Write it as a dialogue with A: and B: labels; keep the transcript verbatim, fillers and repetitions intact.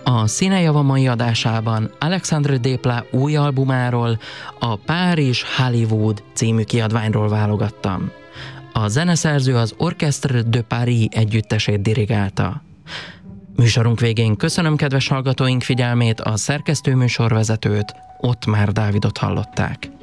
A: A Színejava mai adásában Alexandre Desplat új albumáról, a Párizs Hollywood című kiadványról válogattam. A zeneszerző az Orchestre de Paris együttesét dirigálta. Műsorunk végén köszönöm kedves hallgatóink figyelmét, a szerkesztő műsorvezetőt, Ottmár Dávidot hallották.